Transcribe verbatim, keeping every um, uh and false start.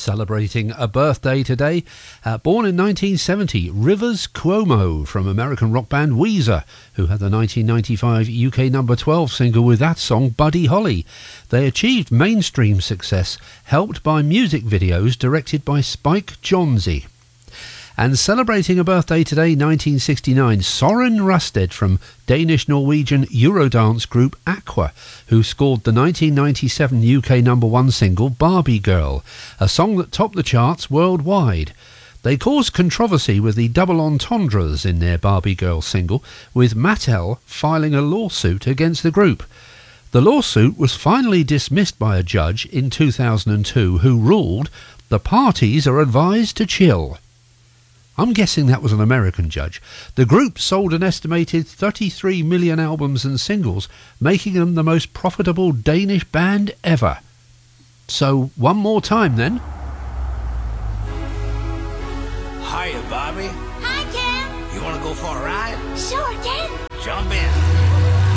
Celebrating a birthday today, uh, born in nineteen seventy, Rivers Cuomo from American rock band Weezer, who had the nineteen ninety-five U K number twelve single with that song, Buddy Holly. They achieved mainstream success, helped by music videos directed by Spike Jonze. And celebrating a birthday today, nineteen sixty-nine, Soren Rusted from Danish-Norwegian Eurodance group Aqua, who scored the nineteen ninety-seven U K number one single Barbie Girl, a song that topped the charts worldwide. They caused controversy with the double entendres in their Barbie Girl single, with Mattel filing a lawsuit against the group. The lawsuit was finally dismissed by a judge in two thousand two, who ruled the parties are advised to chill. I'm guessing that was an American judge. The group sold an estimated thirty-three million albums and singles, making them the most profitable Danish band ever. So, one more time then. Hiya, Bobby. Hi, Ken. You want to go for a ride? Sure, Ken. Jump in.